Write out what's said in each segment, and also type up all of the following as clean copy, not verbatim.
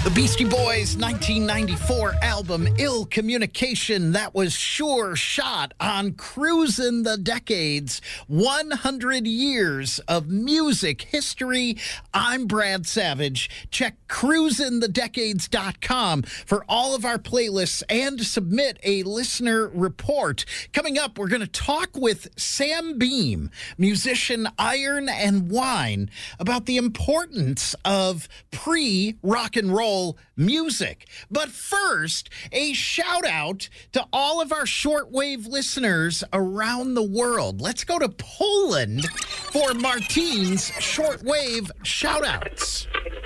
The Beastie Boys' 1994 album, Ill Communication, that was Sure Shot on Cruisin' the Decades, 100 years of music history. I'm Brad Savage. Check cruisinthedecades.com for all of our playlists and submit a listener report. Coming up, we're going to talk with Sam Beam, musician Iron and Wine, about the importance of pre-rock and roll music. But first, a shout out to all of our shortwave listeners around the world. Let's go to Poland for Martine's shortwave shout outs.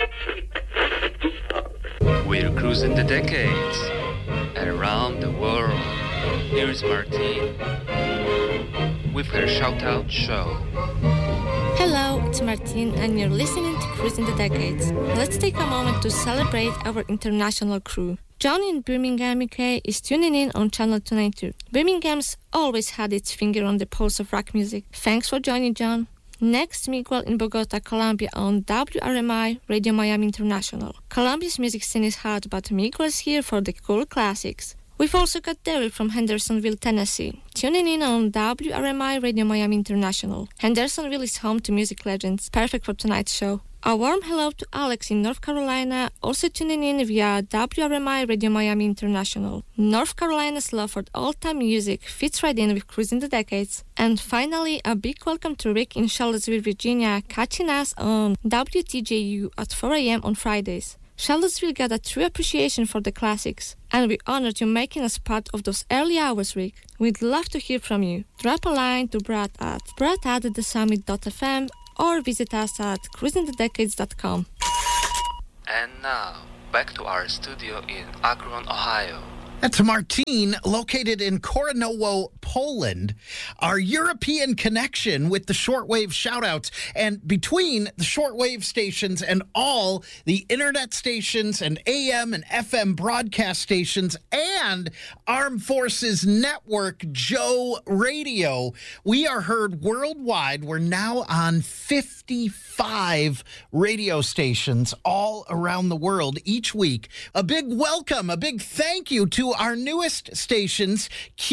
We're cruising the decades around the world. Here's Martine with her shout out show. Hello, it's Martine, and you're listening to Cruising the Decades. Let's take a moment to celebrate our international crew. John in Birmingham, UK is tuning in on Channel 292. Birmingham's always had its finger on the pulse of rock music. Thanks for joining, John. Next, Miguel in Bogota, Colombia on WRMI Radio Miami International. Colombia's music scene is hot, but Miguel's here for the cool classics. We've also got Daryl from Hendersonville, Tennessee, tuning in on WRMI Radio Miami International. Hendersonville is home to music legends, perfect for tonight's show. A warm hello to Alex in North Carolina, also tuning in via WRMI Radio Miami International. North Carolina's love for all-time music fits right in with Cruising the Decades. And finally, a big welcome to Rick in Charlottesville, Virginia, catching us on WTJU at 4 a.m. on Fridays. Charlottesville got a true appreciation for the classics, and we're honored you making us part of those early hours, Rick. We'd love to hear from you. Drop a line to Brad at thesummit.fm or visit us at cruisingthedecades.com. And now, back to our studio in Akron, Ohio. That's Martine, located in Koranowo, Poland. Our European connection with the shortwave shoutouts, and between the shortwave stations and all the internet stations and AM and FM broadcast stations and Armed Forces Network Joe Radio, we are heard worldwide. We're now on 55 radio stations all around the world each week. A big welcome, a big thank you to our newest stations,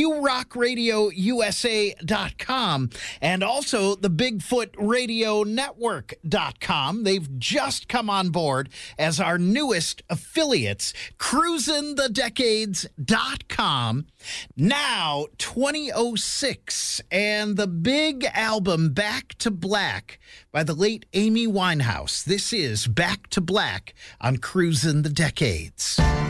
QRockRadioUSA.com and also the BigfootRadioNetwork.com. They've just come on board as our newest affiliates, cruisinthedecades.com. Now, 2006, and the big album Back to Black by the late Amy Winehouse. This is Back to Black on Cruisin' the Decades.